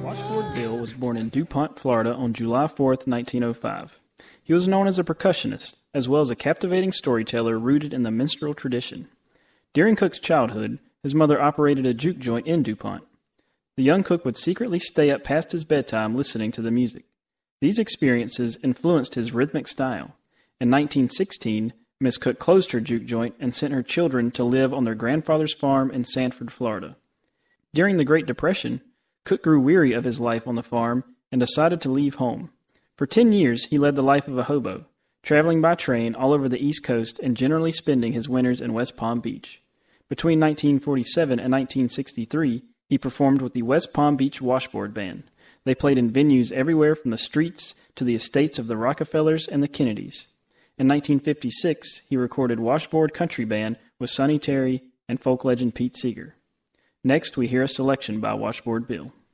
Washboard Bill was born in DuPont, Florida on July 4th, 1905. He was known as a percussionist, as well as a captivating storyteller rooted in the minstrel tradition. During Cook's childhood, his mother operated a juke joint in DuPont. The young Cook would secretly stay up past his bedtime listening to the music. These experiences influenced his rhythmic style. In 1916, Miss Cook closed her juke joint and sent her children to live on their grandfather's farm in Sanford, Florida. During the Great Depression, Cook grew weary of his life on the farm and decided to leave home. For 10 years, he led the life of a hobo, traveling by train all over the East Coast and generally spending his winters in West Palm Beach. Between 1947 and 1963, he performed with the West Palm Beach Washboard Band. They played in venues everywhere from the streets to the estates of the Rockefellers and the Kennedys. In 1956, he recorded Washboard Country Band with Sonny Terry and folk legend Pete Seeger. Next, we hear a selection by Washboard Bill.